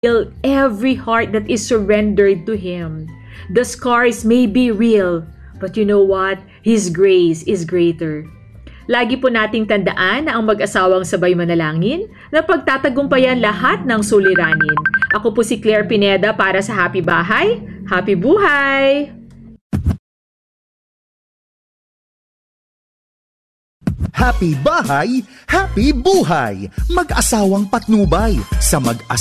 heal every heart that is surrendered to Him. The scars may be real, but you know what? His grace is greater. Lagi po nating tandaan na ang mag-asawang sabay manalangin na pagtatagumpayan lahat ng suliranin. Ako po si Claire Pineda para sa Happy Bahay, Happy Buhay! Happy Bahay, Happy Buhay! Mag-asawang patnubay sa